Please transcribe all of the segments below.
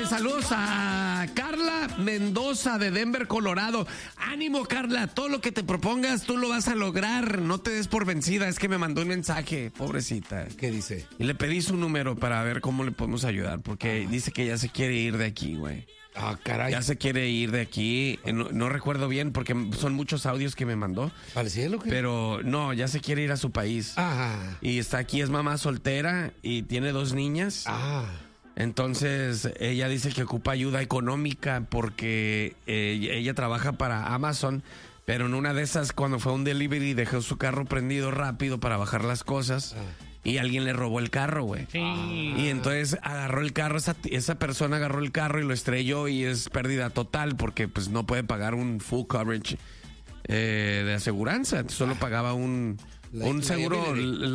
saludos a Carla Mendoza de Denver, Colorado. Ánimo, Carla, todo lo que te propongas tú lo vas a lograr. No te des por vencida. Es que me mandó un mensaje, pobrecita. ¿Qué dice? Y le pedí su número para ver cómo le podemos ayudar, porque dice que ya se quiere ir de aquí, güey. Ah, caray. Ya se quiere ir de aquí. No recuerdo bien porque son muchos audios que me mandó. ¿Al cielo qué? Pero no, ya se quiere ir a su país. Ah. Y está aquí, es mamá soltera y tiene 2 niñas. Ah. Entonces, ella dice que ocupa ayuda económica porque ella trabaja para Amazon, pero en una de esas, cuando fue a un delivery, dejó su carro prendido rápido para bajar las cosas y alguien le robó el carro, güey. Sí. Y entonces agarró el carro, esa persona agarró el carro y lo estrelló y es pérdida total porque pues no puede pagar un full coverage de aseguranza. Solo pagaba un seguro,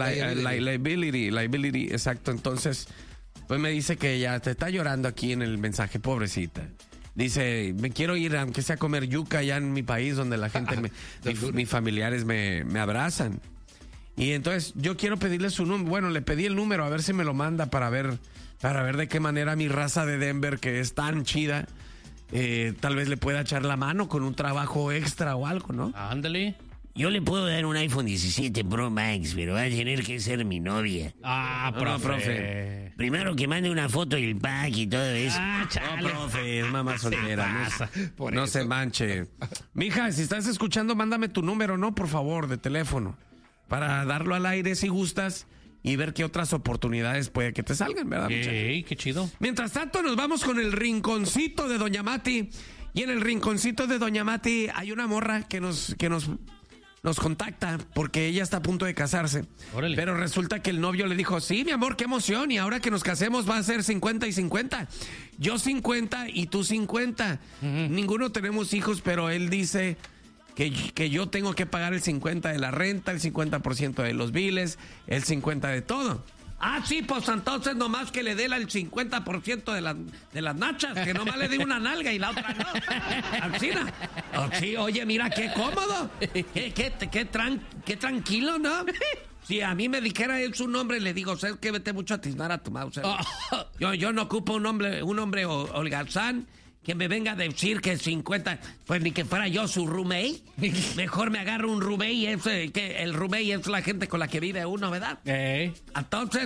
liability, exacto. Entonces... pues me dice que ella te está llorando aquí en el mensaje, pobrecita. Dice, me quiero ir, aunque sea a comer yuca allá en mi país, donde la gente, mis familiares me abrazan. Y entonces yo quiero pedirle su número. Bueno, le pedí el número, a ver si me lo manda para ver de qué manera mi raza de Denver, que es tan chida, tal vez le pueda echar la mano con un trabajo extra o algo, ¿no? Ándale. Yo le puedo dar un iPhone 17 Pro Max, pero va a tener que ser mi novia. Ah, profe. Primero que mande una foto del pack y todo eso. Ah, chale. No, profe, es mamá soltera. No se manche. Mija, si estás escuchando, mándame tu número, ¿no? Por favor, de teléfono. Para darlo al aire si gustas y ver qué otras oportunidades puede que te salgan, ¿verdad, muchacha? Qué chido. Mientras tanto, nos vamos con el rinconcito de Doña Mati. Y en el rinconcito de Doña Mati hay una morra que nos contacta porque ella está a punto de casarse. Órale. Pero resulta que el novio le dijo, sí, mi amor, qué emoción, y ahora que nos casemos va a ser 50 y 50. Yo 50 y tú 50. Ninguno tenemos hijos, pero él dice que yo tengo que pagar el 50 de la renta, el 50% de los biles, el 50 de todo. Ah, sí, pues entonces nomás que le dé el 50% de las nachas, que nomás le dé una nalga y la otra no. Alcina. Oh, sí, oye, mira, qué cómodo. Qué tranquilo, ¿no? Si a mí me dijera él su nombre, le digo, ¿sabes qué? Vete mucho a tiznar a tu mouse. Yo no ocupo un hombre holgazán que me venga a decir que 50, pues ni que fuera yo su roommate. Mejor me agarro un roommate, que el roommate es la gente con la que vive uno, ¿verdad? Entonces,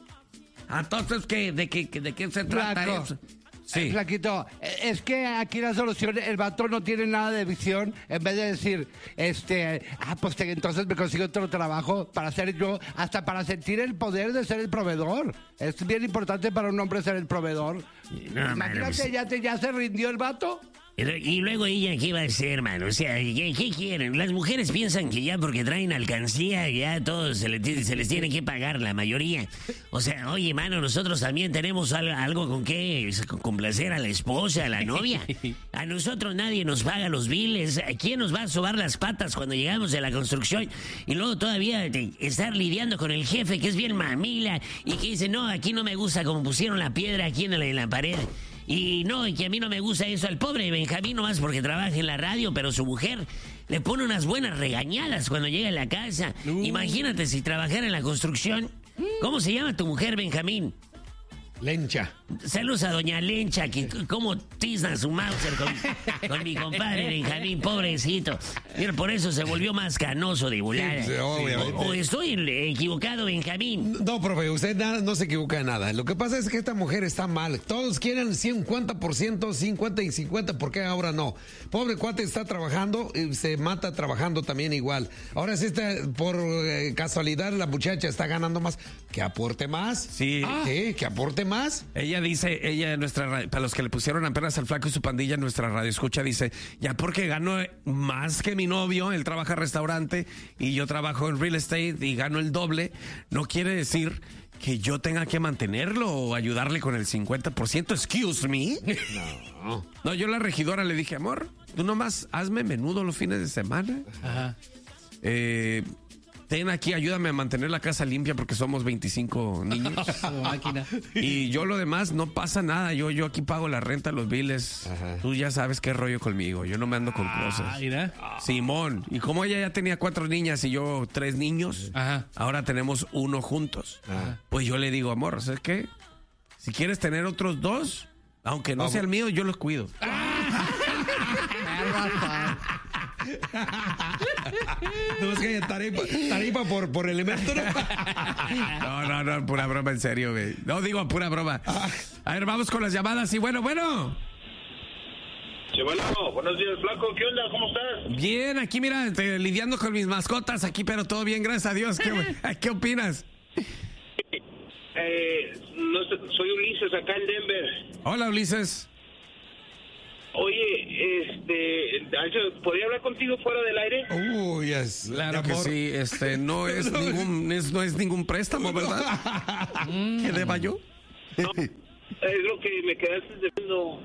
¿de qué se trata Flaco. eso? Sí. Flaquito, es que aquí la solución, el vato no tiene nada de visión. En vez de decir, pues entonces me consigo otro trabajo para ser yo, hasta para sentir el poder de ser el proveedor. Es bien importante para un hombre ser el proveedor. No, Imagínate, mano, ya se rindió el vato. y luego ella, ¿qué va a hacer, mano? O sea, ¿qué quieren? Las mujeres piensan que ya porque traen alcancía, ya todos se les tiene que pagar, la mayoría. O sea, oye, mano, nosotros también tenemos algo con que complacer a la esposa, a la novia. A nosotros nadie nos paga los biles. ¿Quién nos va a sobar las patas cuando llegamos a la construcción? Y luego todavía estar lidiando con el jefe, que es bien mamila, y que dice, no, aquí no me gusta como pusieron la piedra aquí en la pared. Y no, y que a mí no me gusta eso. Al pobre Benjamín nomás porque trabaja en la radio, pero su mujer le pone unas buenas regañadas cuando llega a la casa. Imagínate si trabajara en la construcción. ¿Cómo se llama tu mujer, Benjamín? Lencha. Saludos a doña Lencha, que cómo tizna su Mauser con mi compadre Benjamín, pobrecito. Mira, por eso se volvió más canoso de volada. Sí, obviamente. ¿O estoy equivocado, Benjamín? No, profe, usted no se equivoca de nada. Lo que pasa es que esta mujer está mal. Todos quieren 50%, 50 y 50, ¿por qué ahora no? Pobre cuate está trabajando y se mata trabajando también igual. Ahora sí por casualidad la muchacha está ganando más. Que aporte más. Sí. Que aporte más. Ella dice, para los que le pusieron apenas al flaco y su pandilla en nuestra radio escucha, dice, ya porque gano más que mi novio, él trabaja en restaurante y yo trabajo en real estate y gano el doble, no quiere decir que yo tenga que mantenerlo o ayudarle con el 50%. Excuse me. No, yo a la regidora le dije, amor, tú nomás hazme menudo los fines de semana. Ajá. Ten aquí, ayúdame a mantener la casa limpia porque somos 25 niños. Máquina. Y yo lo demás no pasa nada. Yo aquí pago la renta, los biles. Ajá. Tú ya sabes qué rollo conmigo. Yo no me ando con cosas. Mira. Simón. Y como ella ya tenía 4 niñas y yo 3 niños, Ajá. ahora tenemos 1 juntos. Ajá. Pues yo le digo, amor, ¿sabes qué? Si quieres tener otros 2, Aunque no sea el mío, yo los cuido. No es que tarifa por elemento, ¿no? No, pura broma, en serio, güey. No digo pura broma. A ver, vamos con las llamadas y bueno. Sí, bueno, buenos días, Flaco. ¿Qué onda? ¿Cómo estás? Bien, aquí mira, lidiando con mis mascotas aquí, pero todo bien, gracias a Dios. ¿Qué opinas? No sé, soy Ulises, acá en Denver. Hola, Ulises. Oye, ¿podría hablar contigo fuera del aire? Uy, es. Claro que sí, no es ningún préstamo, ¿verdad? ¿Qué deba yo? No, es lo que me quedaste debiendo.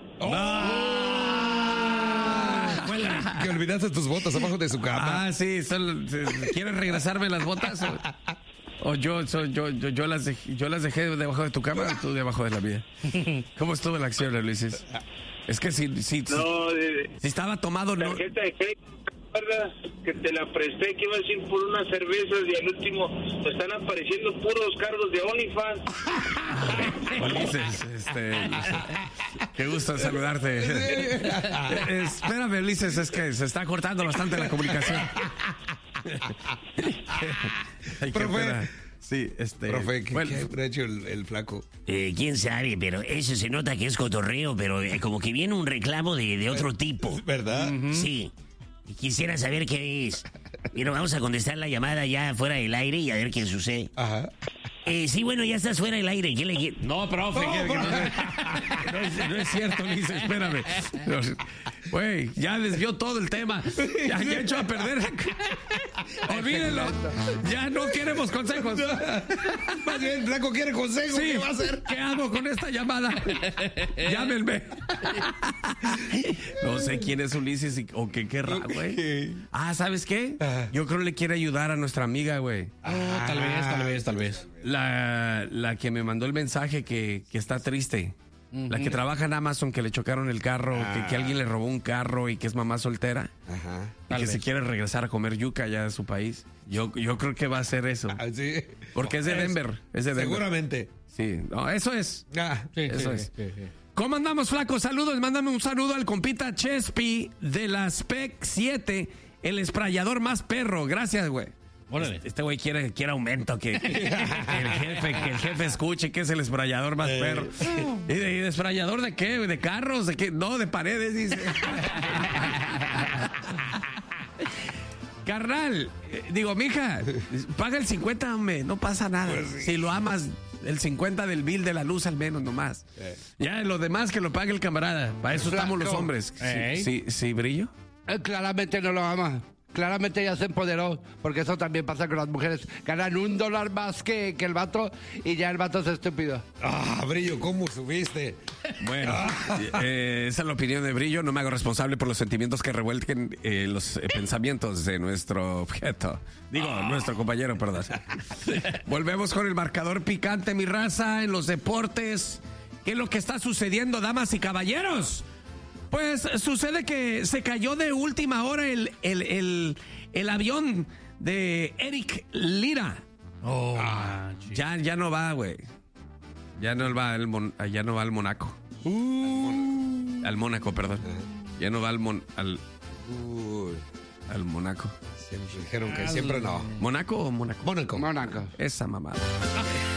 Que olvidaste tus botas abajo de su cama. Ah, sí, ¿quieres regresarme las botas? O yo las dejé debajo de tu cama o tú debajo de la mía. ¿Cómo estuvo la acción, Ulises? Es que si estaba tomado, no. Tarjeta de crédito, ¿verdad? Que te la presté, que ibas a ir por unas cervezas y al último me están apareciendo puros cargos de OnlyFans. Ulises, qué gusto saludarte. Espérame, Ulises, es que se está cortando bastante la comunicación. Ay, qué Profe. pena. Sí, Profe, ¿qué bueno, habrá hecho el flaco? Quién sabe, pero eso se nota que es cotorreo, pero como que viene un reclamo de otro tipo. ¿Verdad? Sí. Y quisiera saber qué es. Pero vamos a contestar la llamada ya fuera del aire y a ver qué sucede. Ajá. Sí, bueno, ya estás fuera del aire. ¿Qué le no, profe, no es cierto, Ulises, espérame. Güey, ya desvió todo el tema. Ya echó a perder. Olvídenlo. Ya no queremos consejos. Más bien, Flaco quiere consejo. Sí, ¿Qué va a hacer? ¿qué hago con esta llamada? Llámenme. No sé quién es Ulises o qué querrá, güey. Ah, ¿sabes qué? Yo creo que le quiere ayudar a nuestra amiga, güey. Tal vez. La que me mandó el mensaje que está triste. La que trabaja en Amazon, que le chocaron el carro, que alguien le robó un carro y que es mamá soltera. Ajá. Y que se quiere regresar a comer yuca allá de su país. Yo creo que va a ser eso. Sí. Porque es de Denver. Es de Denver. Seguramente. Sí, no, eso es. Eso es. Sí. ¿Cómo andamos, flaco? Saludos. Mándame un saludo al compita Chespi de la Spec 7, el esprayador más perro. Gracias, güey. Órale. Este güey quiere aumento, que el jefe escuche que es el esprayador más perro. ¿Y de esprayador de qué? ¿De carros? ¿De qué? No, de paredes, dice. Carnal, mija, paga el 50, hombre, no pasa nada. Si lo amas, el 50 del bill de la luz al menos nomás. Ya, lo demás que lo pague el camarada. Para eso estamos los hombres. Sí, Brillo. Claramente no lo ama. Claramente ya se empoderó, porque eso también pasa con las mujeres. Ganan $1 más que el vato y ya el vato es estúpido. Brillo, ¿cómo subiste? Bueno, esa es la opinión de Brillo. No me hago responsable por los sentimientos que revuelquen los pensamientos de nuestro objeto. Nuestro compañero, perdón. Volvemos con el marcador picante, mi raza, en los deportes. ¿Qué es lo que está sucediendo, damas y caballeros? Pues sucede que se cayó de última hora el avión de Eric Lira. Ya no va, güey. Ya no va al Monaco. Al Mónaco, perdón. Ya no va al Monaco. Siempre dijeron que siempre no. ¿Monaco o Mónaco? Mónaco. Mónaco. Esa mamada.